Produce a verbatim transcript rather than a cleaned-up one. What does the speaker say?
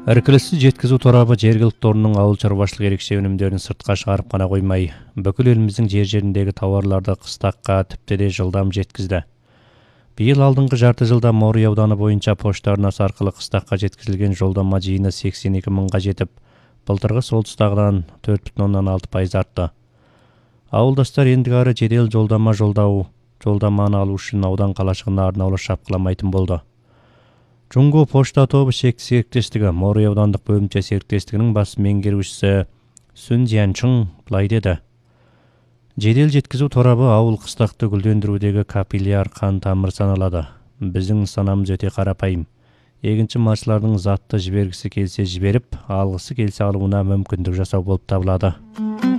Іркіліссіз жеткізу торабы жергілікті орынның ауыл шаруашылық ерекше өнімдерін сыртқа шығарып қана қоймай, бүкіл еліміздің жер-жеріндегі тауарларды қыстаққа тіпті де жылдам жеткізді. Биыл алдыңғы жарты жылда Маурия ауданы бойынша пошта арнасы арқылы қыстаққа жеткізілген жолдама жиыны сексен екі мыңға жетіп, былтырғы сол тұстағыдан төрт бүтін оннан алты пайыз артты. Ауылдастар ендігі ары жедел жолдама жолдау, жолдаманы алу үшін аудан қалашығына арнаулы шапқыламайтын болды. Джунго пошта тобы шекті серіктестігі Маурия аудандық бөлімше серіктестігінің бас меңгерушісі Сүн Зиянчың былай деді. Жедел жеткізу торабы ауыл қыстақты гүлдендірудегі капилляр қан тамыр саналады. Біздің нысанамыз өте қарапайым. Егінші малшылардың затты жібергісі келсе жіберіп, алғысы келсе алуына мүмкіндік жасау болып табылады.